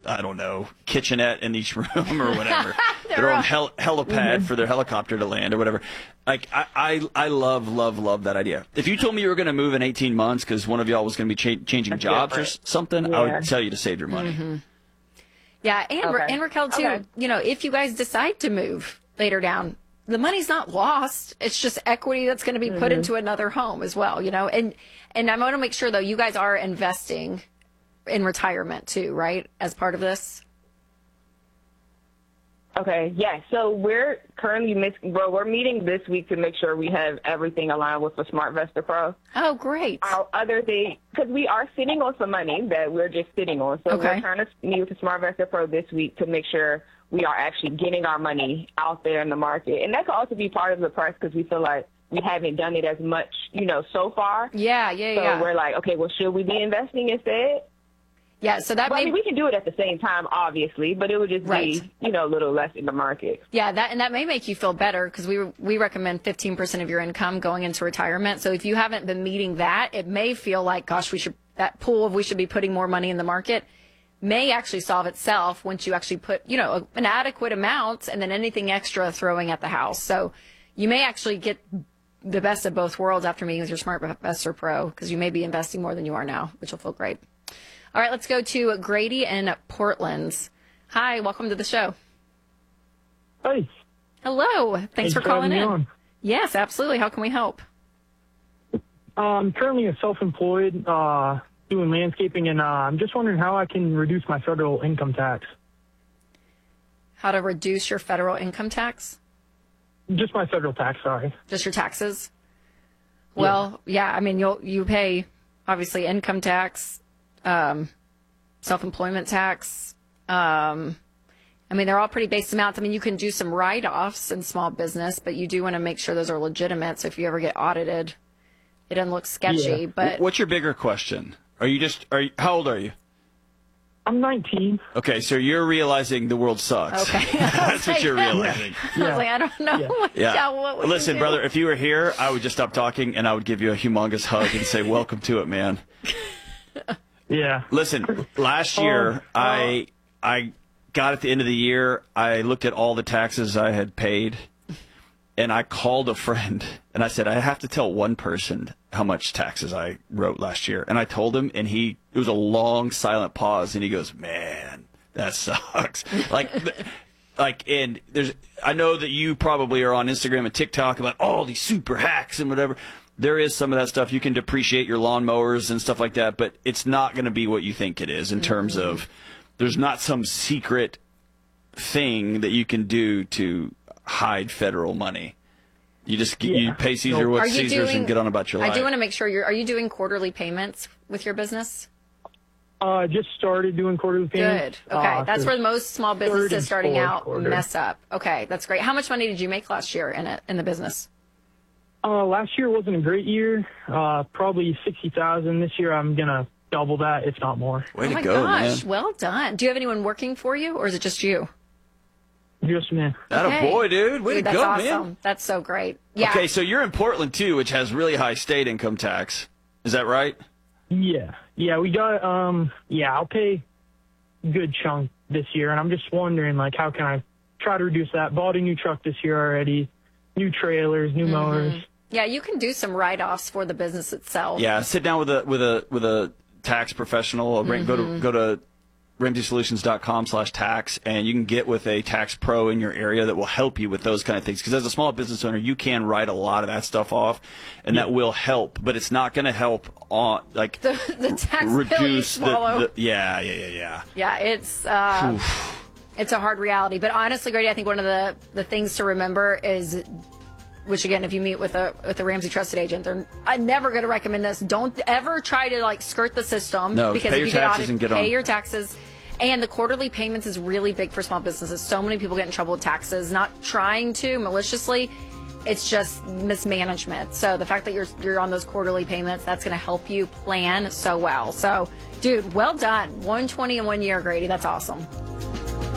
I don't know, kitchenette in each room or whatever. Their own helipad for their helicopter to land or whatever. Like, I love that idea. If you told me you were going to move in 18 months because one of y'all was going to be changing jobs or something, I would tell you to save your money. Mm-hmm. Yeah, and Raquel, too, if you guys decide to move later down, the money's not lost. It's just equity that's going to be put into another home as well, And I want to make sure, though, you guys are investing in retirement, too, right, as part of this? Okay, yeah. So we're currently we're meeting this week to make sure we have everything aligned with the SmartVestor Pro. Oh, great. Our other thing, because we are sitting on some money that we're just sitting on. So we're trying to meet with the SmartVestor Pro this week to make sure we are actually getting our money out there in the market. And that could also be part of the price because we feel like we haven't done it as much, so far. Yeah. So we're like, okay, well, should we be investing instead? Yeah, so that we can do it at the same time, obviously, but it would just be, a little less in the market. Yeah, that may make you feel better because we recommend 15% of your income going into retirement. So if you haven't been meeting that, it may feel like, gosh, we should be putting more money in the market. May actually solve itself once you actually put, an adequate amount and then anything extra throwing at the house. So you may actually get the best of both worlds after meeting with your SmartVestor Pro because you may be investing more than you are now, which will feel great. All right, let's go to Grady in Portland. Hi, welcome to the show. Hi. Hello. Thanks for calling in. Yes, absolutely. How can we help? I'm currently a self-employed doing landscaping, and I'm just wondering how I can reduce my federal income tax. How to reduce your federal income tax? Just my federal tax, sorry. Just your taxes? Well, yeah, I mean, you pay, obviously, income tax, self-employment tax. I mean, they're all pretty base amounts. I mean, you can do some write-offs in small business, but you do want to make sure those are legitimate. So if you ever get audited, it doesn't look sketchy. But what's your bigger question? How old are you? I'm 19. Okay, so you're realizing the world sucks. Okay. That's what you're realizing. I was like, I don't know. Yeah. Listen, brother, if you were here, I would just stop talking and I would give you a humongous hug and say, welcome to it, man. Yeah. Listen, last year, I got at the end of the year, I looked at all the taxes I had paid, and I called a friend, and I said, I have to tell one person how much taxes I wrote last year. And I told him, and it was a long, silent pause, and he goes, man, that sucks. And I know that you probably are on Instagram and TikTok about all these super hacks and whatever. There is some of that stuff. You can depreciate your lawnmowers and stuff like that, but it's not going to be what you think it is in terms of there's not some secret thing that you can do to hide federal money. You just you pay Caesar what's Caesar's and get on about your life. I do want to make sure are you doing quarterly payments with your business? Just started doing quarterly payments. Good. Okay. That's where most small businesses starting out mess up. Okay. That's great. How much money did you make last year in the business? Last year wasn't a great year. Probably 60,000. This year I'm going to double that, if not more. Way to go, man. Well done. Do you have anyone working for you, or is it just you? Just me. Attaboy, dude. Way to go, awesome. man. That's so great. Yeah. Okay, so you're in Portland, too, which has really high state income tax. Is that right? Yeah. Yeah, we got, I'll pay a good chunk this year, and I'm just wondering, how can I try to reduce that? Bought a new truck this year already, new trailers, new mowers. Yeah, you can do some write-offs for the business itself. Yeah, sit down with a tax professional. Go to RamseySolutions.com/tax, and you can get with a tax pro in your area that will help you with those kind of things. Because as a small business owner, you can write a lot of that stuff off, and that will help. But it's not going to help on the tax reduce bill you swallow. Yeah. Yeah, it's a hard reality. But honestly, Grady, I think one of the things to remember is, which again, if you meet with a Ramsey trusted agent, I'm never going to recommend this. Don't ever try to skirt the system. No, because pay if your you taxes get and get on. Pay your taxes. And the quarterly payments is really big for small businesses. So many people get in trouble with taxes, not trying to maliciously. It's just mismanagement. So the fact that you're on those quarterly payments, that's going to help you plan so well. So, dude, well done. 120 in 1 year, Grady. That's awesome.